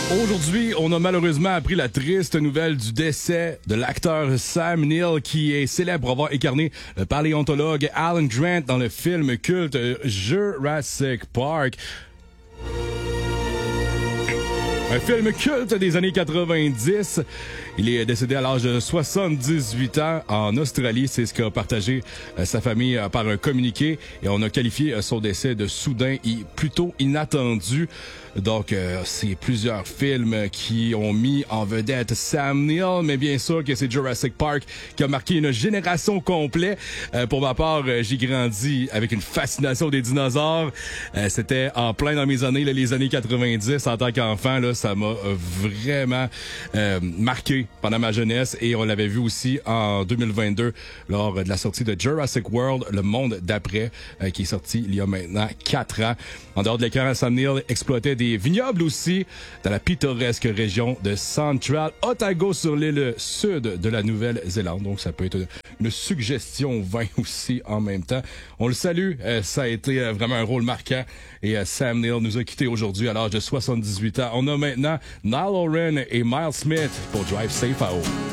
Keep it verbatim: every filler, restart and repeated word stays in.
Aujourd'hui, on a malheureusement appris la triste nouvelle du décès de l'acteur Sam Neill, qui est célèbre pour avoir incarné le paléontologue Alan Grant dans le film culte Jurassic Park. Un film culte des années quatre-vingt-dix. Il est décédé à l'âge de soixante-dix-huit ans en Australie. C'est ce qu'a partagé euh, sa famille euh, par un communiqué. Et on a qualifié euh, son décès de soudain et plutôt inattendu. Donc, euh, c'est plusieurs films qui ont mis en vedette Sam Neill. Mais bien sûr que c'est Jurassic Park qui a marqué une génération complète. Euh, pour ma part, euh, j'ai grandi avec une fascination des dinosaures. Euh, c'était en plein dans mes années, là, les années quatre-vingt-dix. En tant qu'enfant, là, ça m'a vraiment euh, marqué pendant ma jeunesse, et on l'avait vu aussi en deux mille vingt-deux lors de la sortie de Jurassic World, le monde d'après, euh, qui est sorti il y a maintenant quatre ans. En dehors de l'écran, Sam Neill exploitait des vignobles aussi dans la pittoresque région de Central Otago sur l'île sud de la Nouvelle-Zélande. Donc ça peut être une suggestion vin aussi en même temps. On le salue, euh, ça a été euh, vraiment un rôle marquant, et euh, Sam Neill nous a quittés aujourd'hui à l'âge de soixante-dix-huit ans. On a maintenant Niall Horan et Miles Smith pour Drive Safe à haut.